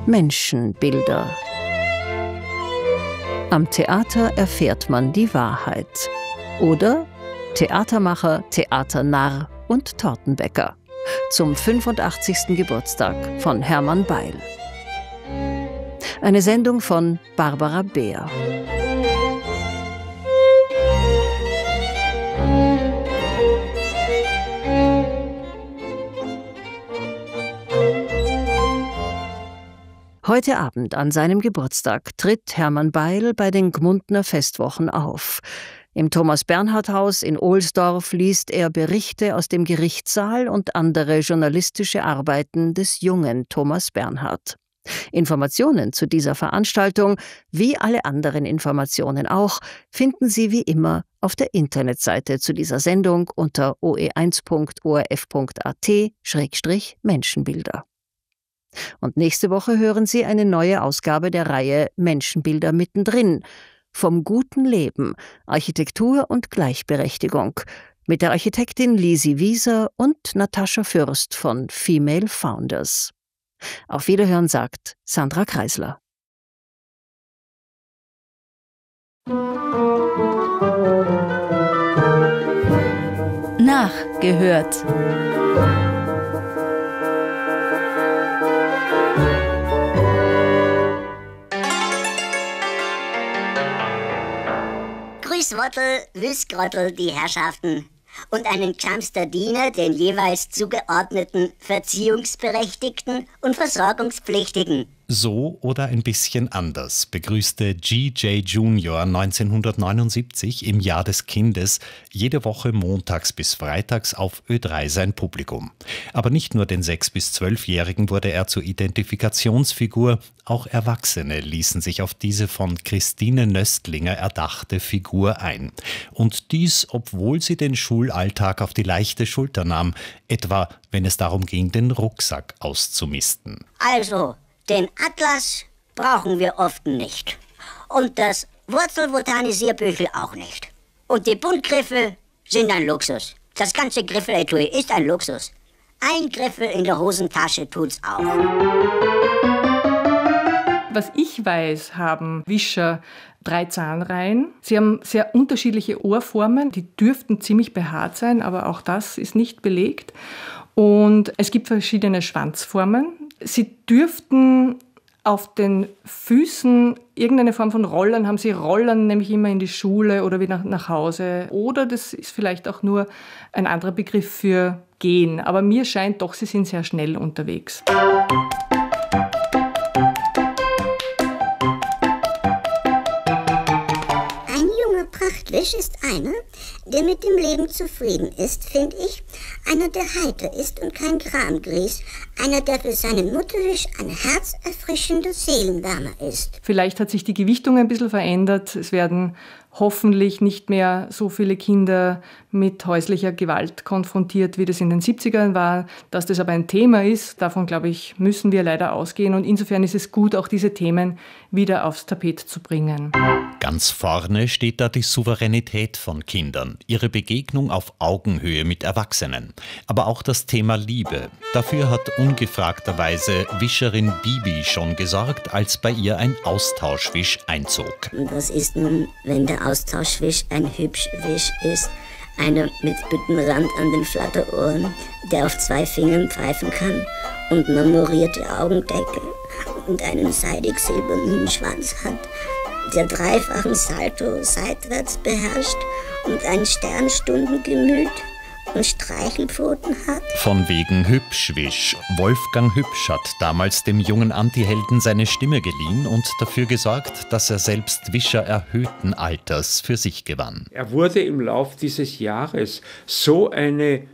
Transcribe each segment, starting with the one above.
Menschenbilder. Am Theater erfährt man die Wahrheit. Oder Theatermacher, Theaternarr und Tortenbäcker. Zum 85. Geburtstag von Hermann Beil. Eine Sendung von Barbara Beer. Heute Abend an seinem Geburtstag tritt Hermann Beil bei den Gmundner Festwochen auf. Im Thomas-Bernhard-Haus in Ohlsdorf liest er Berichte aus dem Gerichtssaal und andere journalistische Arbeiten des jungen Thomas Bernhard. Informationen zu dieser Veranstaltung, wie alle anderen Informationen auch, finden Sie wie immer auf der Internetseite zu dieser Sendung unter oe1.orf.at/Menschenbilder. Und nächste Woche hören Sie eine neue Ausgabe der Reihe Menschenbilder mittendrin. Vom guten Leben, Architektur und Gleichberechtigung. Mit der Architektin Lisi Wieser und Natascha Fürst von Female Founders. Auf Wiederhören sagt Sandra Kreisler. Nachgehört. Grüßwottel, Wüßgrottel, die Herrschaften. Und einen Chamster Diener, den jeweils zugeordneten Verziehungsberechtigten und Versorgungspflichtigen. So oder ein bisschen anders begrüßte G.J. Junior 1979 im Jahr des Kindes jede Woche montags bis freitags auf Ö3 sein Publikum. Aber nicht nur den 6- bis 12-Jährigen wurde er zur Identifikationsfigur, auch Erwachsene ließen sich auf diese von Christine Nöstlinger erdachte Figur ein. Und dies, obwohl sie den Schulalltag auf die leichte Schulter nahm, etwa wenn es darum ging, den Rucksack auszumisten. Also, den Atlas brauchen wir oft nicht. Und das Wurzelbotanisierbüchel auch nicht. Und die Buntgriffel sind ein Luxus. Das ganze Griffeletui ist ein Luxus. Ein Griffel in der Hosentasche tut's auch. Was ich weiß, haben Wischer 3 Zahnreihen. Sie haben sehr unterschiedliche Ohrformen, die dürften ziemlich behaart sein, aber auch das ist nicht belegt. Und es gibt verschiedene Schwanzformen. Sie dürften auf den Füßen irgendeine Form von Rollern haben. Sie rollern nämlich immer in die Schule oder wieder nach Hause. Oder das ist vielleicht auch nur ein anderer Begriff für gehen. Aber mir scheint doch, sie sind sehr schnell unterwegs. Prachtwisch ist einer, der mit dem Leben zufrieden ist, finde ich. Einer, der heiter ist und kein Kramgries. Einer, der für seinen Mutterwisch ein herzerfrischender Seelenwärmer ist. Vielleicht hat sich die Gewichtung ein bisschen verändert. Es werden hoffentlich nicht mehr so viele Kinder mit häuslicher Gewalt konfrontiert, wie das in den 70ern war. Dass das aber ein Thema ist, davon, glaube ich, müssen wir leider ausgehen. Und insofern ist es gut, auch diese Themen wieder aufs Tapet zu bringen. Ganz vorne steht da die Souveränität von Kindern, ihre Begegnung auf Augenhöhe mit Erwachsenen. Aber auch das Thema Liebe. Dafür hat ungefragterweise Wischerin Bibi schon gesorgt, als bei ihr ein Austauschwisch einzog. Was ist nun, wenn der Austauschwisch ein Hübschwisch ist? Einer mit Büttenrand an den Flatterohren, der auf 2 Fingern pfeifen kann und marmorierte Augendeckel und einen seidig-silbernen Schwanz hat, der dreifachen Salto seitwärts beherrscht und ein Sternstundengemüt und Streichelpfoten hat? Von wegen Hübschwisch. Wolfgang Hübsch hat damals dem jungen Antihelden seine Stimme geliehen und dafür gesorgt, dass er selbst Wischer erhöhten Alters für sich gewann. Er wurde im Lauf dieses Jahres so eine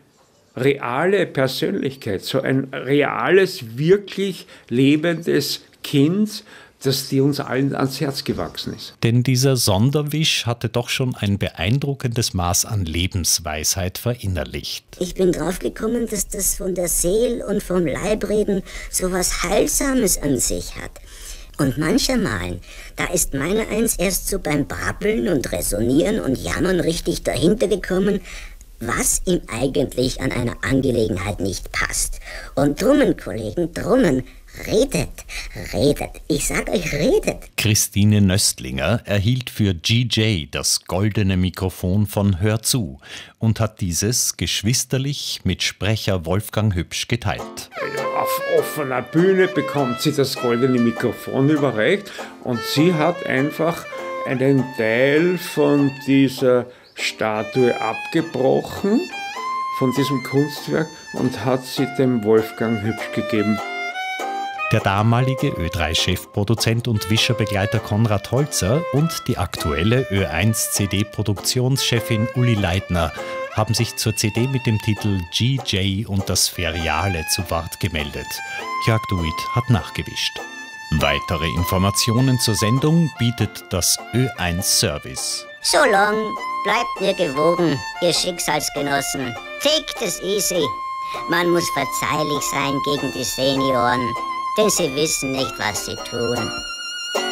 reale Persönlichkeit, so ein reales, wirklich lebendes Kind, dass die uns allen ans Herz gewachsen ist. Denn dieser Sonderwisch hatte doch schon ein beeindruckendes Maß an Lebensweisheit verinnerlicht. Ich bin draufgekommen, dass das von der Seele und vom Leibreden so was Heilsames an sich hat. Und manchermal, da ist meiner eins erst so beim Brabbeln und Resonieren und Jammern richtig dahinter gekommen, was ihm eigentlich an einer Angelegenheit nicht passt. Und drummen, Kollegen, drummen, Redet, redet. Ich sag euch, redet. Christine Nöstlinger erhielt für GJ das goldene Mikrofon von Hör zu und hat dieses geschwisterlich mit Sprecher Wolfgang Hübsch geteilt. Auf offener Bühne bekommt sie das goldene Mikrofon überreicht und sie hat einfach einen Teil von dieser Statue abgebrochen, von diesem Kunstwerk, und hat sie dem Wolfgang Hübsch gegeben. Der damalige Ö3-Chefproduzent und Wischer-Begleiter Konrad Holzer und die aktuelle Ö1-CD-Produktionschefin Uli Leitner haben sich zur CD mit dem Titel GJ und das Feriale zu Wort gemeldet. Jörg Duit hat nachgewischt. Weitere Informationen zur Sendung bietet das Ö1-Service. So lang, bleibt mir gewogen, ihr Schicksalsgenossen. Take this easy. Man muss verzeihlich sein gegen die Senioren, denn sie wissen nicht, was sie tun.